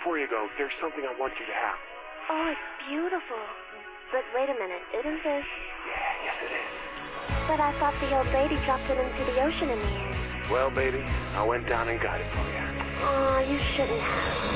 before you go, there's something I want you to have. Oh, it's beautiful. But wait a minute, isn't this... Yeah, yes it is. But I thought the old lady dropped it into the ocean in the air. Well, baby, I went down and got it for you. Aw, you shouldn't have.